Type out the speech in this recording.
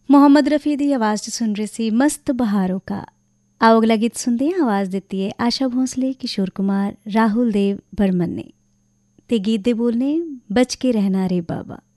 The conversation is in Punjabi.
ਮੁਹੰਮਦ ਰਫੀ ਦੀ ਆਵਾਜ਼ 'ਚ ਸੁਣ ਰਹੇ ਸੀ ਮਸਤ ਬਹਾਰੋਂ ਕਾ। ਆਓ ਅਗਲਾ ਗੀਤ ਸੁਣਦੇ ਹਾਂ। ਆਵਾਜ਼ ਦਿੱਤੀ ਹੈ ਆਸ਼ਾ ਭੋਂਸਲੇ, ਕਿਸ਼ੋਰ ਕੁਮਾਰ, ਰਾਹੁਲ ਦੇਵ ਬਰਮਨ ਨੇ, ਤੇ ਗੀਤ ਦੇ ਬੋਲ ਨੇ ਬਚ ਕੇ ਰਹਿਣਾ ਰੇ ਬਾਬਾ।